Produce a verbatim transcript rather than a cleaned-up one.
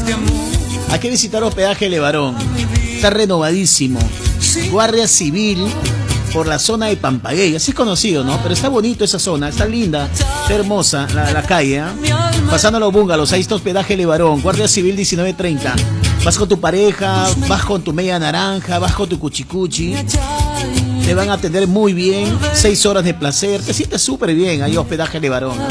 Hay que visitar hospedaje Levarón. Está renovadísimo. Guardia Civil por la zona de Pampaguey. Así es conocido, ¿no? Pero está bonito esa zona. Está linda. Está hermosa la, la calle, ¿eh? Pasando a los bungalows. Ahí está hospedaje Levarón. Guardia Civil diecinueve treinta. Vas con tu pareja, vas con tu media naranja, vas con tu cuchicuchi. Te van a atender muy bien. Seis horas de placer. Te sientes súper bien ahí hospedaje Levarón.